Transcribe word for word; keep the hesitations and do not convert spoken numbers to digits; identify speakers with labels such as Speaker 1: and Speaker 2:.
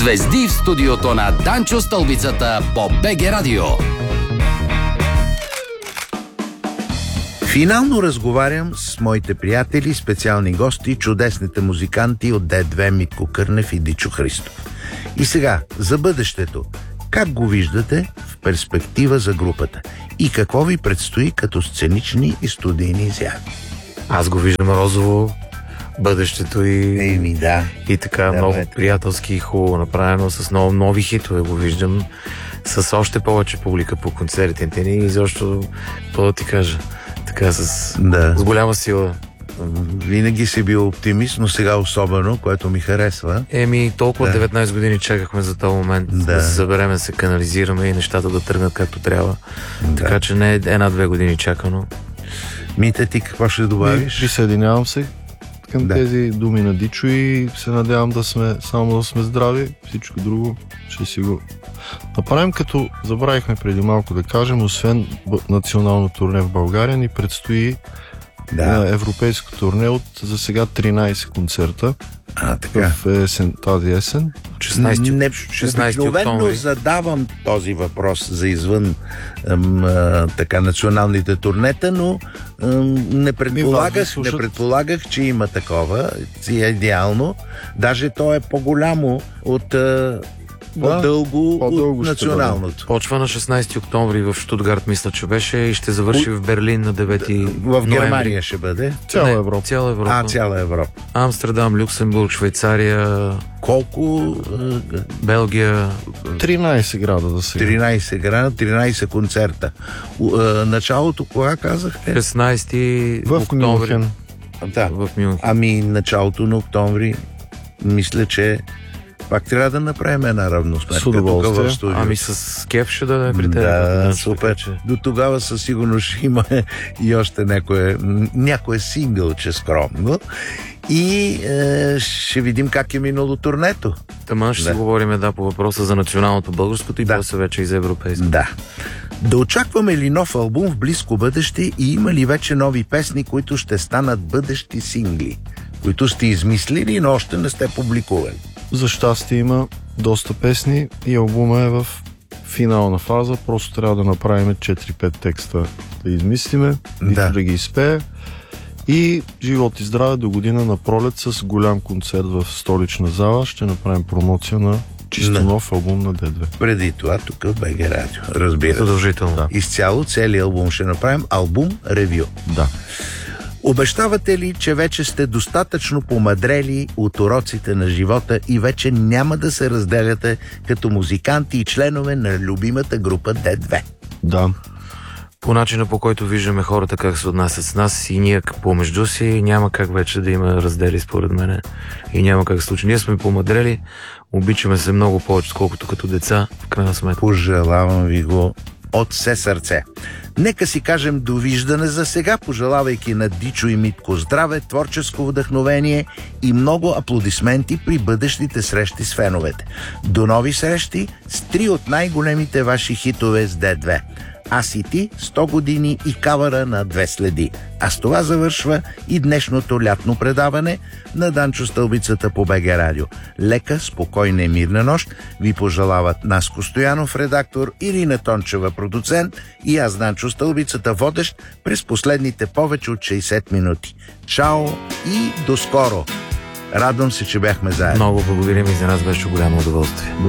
Speaker 1: Звезди в студиото на Данчо Стълбицата по БГ Радио.
Speaker 2: Финално разговарям с моите приятели, специални гости, чудесните музиканти от Д две Митко Кърнев и Дичо Христов. И сега, за бъдещето. Как го виждате в перспектива за групата? И какво ви предстои като сценични и студийни изяви?
Speaker 3: Аз го виждам розово, бъдещето и,
Speaker 2: Еми, да.
Speaker 3: и така
Speaker 2: да,
Speaker 3: много
Speaker 2: бе.
Speaker 3: приятелски и хубаво направено, с много нови хитове го виждам, с още повече публика по концертите ни и защо, какво да ти кажа, така с,
Speaker 2: Да.
Speaker 3: с голяма сила.
Speaker 2: Винаги си бил оптимист, но сега особено, което ми харесва.
Speaker 3: Еми, толкова
Speaker 2: Да.
Speaker 3: деветнайсет години чакахме за този момент да,
Speaker 2: Да.
Speaker 3: да се съберем, да се канализираме и нещата да тръгнат както трябва.
Speaker 2: Да.
Speaker 3: Така че не е една-две години чакано.
Speaker 2: Мите, ти какво ще
Speaker 4: И
Speaker 2: добавиш?
Speaker 4: присъединявам се към
Speaker 2: Да.
Speaker 4: тези думи на Дичо и се надявам да сме само да сме здрави. Всичко друго ще си го направим, като забравихме преди малко да кажем, освен б- национално турне в България, ни предстои
Speaker 2: Да.
Speaker 4: да. европейско турне от за сега тринайсет концерта
Speaker 2: А, така.
Speaker 4: в есен, тази есен.
Speaker 3: шестнайсети,
Speaker 2: Не,
Speaker 3: шестнайсети
Speaker 2: обикновено
Speaker 3: октомври.
Speaker 2: задавам този въпрос за извън ам, а, така, националните турнета, но ам, не, предполагах, не
Speaker 4: слушат.
Speaker 2: предполагах, че има такова. Си е идеално. Даже то е по-голямо от а, по-дълго,
Speaker 4: по-дълго
Speaker 2: от
Speaker 4: ще
Speaker 2: националното.
Speaker 3: Почва на шестнайсети октомври в Штутгарт, мисля, че беше, и ще завърши в Берлин на девети
Speaker 2: В
Speaker 3: ноември.
Speaker 2: Германия ще бъде.
Speaker 4: Цяла
Speaker 3: Не,
Speaker 4: Европа.
Speaker 3: Цяла Европа.
Speaker 2: А, цяла Европа.
Speaker 3: Амстердам, Люксембург, Швейцария,
Speaker 2: Колко? а,
Speaker 3: Белгия.
Speaker 4: тринайсет града да се.
Speaker 2: тринайсет града, тринайсет концерта. У- а, Началото кога казахте?
Speaker 3: шестнайсети
Speaker 4: В
Speaker 3: октомври.
Speaker 4: Мюнхен.
Speaker 2: Да.
Speaker 3: В Мюнхен.
Speaker 2: Ами началото на октомври, мисля, че пак трябва да направим една равносметка.
Speaker 4: С удоволствие.
Speaker 2: тук в студио.
Speaker 3: Ами с кеф ще да е при теб.
Speaker 2: Да,
Speaker 3: така
Speaker 2: супер.
Speaker 3: че-
Speaker 2: До тогава със сигурност ще има и още някое, някое сингълче скромно. И е, ще видим как е минало турнето.
Speaker 3: Тама ще
Speaker 2: Да.
Speaker 3: си говорим да, по въпроса за националното българското и
Speaker 2: Да.
Speaker 3: после вече и за европейско.
Speaker 2: Да. Да очакваме ли нов албум в близко бъдеще и има ли вече нови песни, които ще станат бъдещи сингли, които сте измислили, но още не сте публикували?
Speaker 4: За щастие има доста песни и албума е в финална фаза. Просто трябва да направим четири-пет текста да измислиме,
Speaker 2: Да.
Speaker 4: да. да ги изпее. И живот и здраве до година на пролет с голям концерт в столична зала. Ще направим промоция на чисто
Speaker 2: Да.
Speaker 4: нов албум на Д две.
Speaker 2: Преди това тук в БГ Радио, разбира се.
Speaker 3: Задължително.
Speaker 4: Да.
Speaker 2: Изцяло целият албум ще направим албум ревю.
Speaker 4: Да.
Speaker 2: Обещавате ли, че вече сте достатъчно помадрели от уроците на живота и вече няма да се разделяте като музиканти и членове на любимата група Д две?
Speaker 4: Да.
Speaker 3: По начина, по който виждаме хората как се отнасят с нас и ние помежду си, няма как вече да има раздели според мене и няма как да се случи. Ние сме помадрели, обичаме се много повече, отколкото като деца, в крайна сметка.
Speaker 2: Пожелавам ви го от все сърце. Нека си кажем довиждане за сега, пожелавайки на Дичо и Митко здраве, творческо вдъхновение и много аплодисменти при бъдещите срещи с феновете. До нови срещи с три от най-големите ваши хитове с Д две. Аз и ти, сто години и кавара на две следи. А с това завършва и днешното лятно предаване на Данчо Стълбицата по БГ Радио. Лека, спокойна и мирна нощ ви пожелават Наско Стоянов, редактор, Ирина Тончева, продуцент, и аз, Данчо Стълбицата, водещ през последните повече от шейсет минути. Чао и до скоро! Радвам се, че бяхме заедно.
Speaker 3: Много благодарим и за нас беше голямо удоволствие.